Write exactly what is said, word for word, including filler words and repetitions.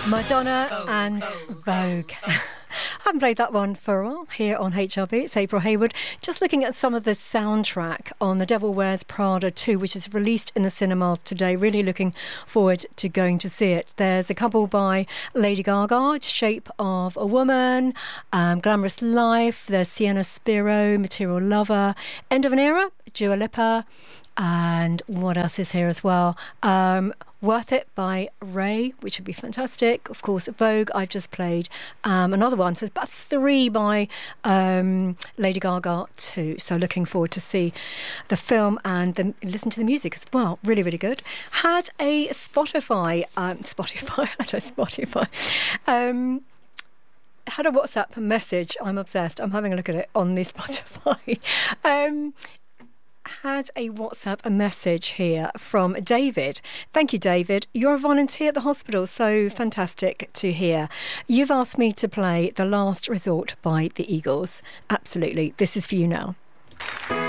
Madonna and Vogue. I haven't played that one for a while here on H R B. It's April Hayward. Just looking at some of the soundtrack on The Devil Wears Prada two, which is released in the cinemas today. Really looking forward to going to see it. There's a couple by Lady Gaga, Shape of a Woman, um, Glamorous Life, there's Sienna Spiro, Material Lover, End of an Era, Dua Lipa, and what else is here as well? Um, Worth It by Ray, which would be fantastic. Of course, Vogue, I've just played um, another one. So it's about three by um, Lady Gaga too. So looking forward to see the film and the, listen to the music as well. Really, really good. Had a Spotify, um, Spotify, I don't Spotify, um, had a WhatsApp message. I'm obsessed. I'm having a look at it on the Spotify. um, had a WhatsApp a message here from David. Thank you, David. You're a volunteer at the hospital, so fantastic to hear. You've asked me to play The Last Resort by the Eagles. Absolutely. This is for you now.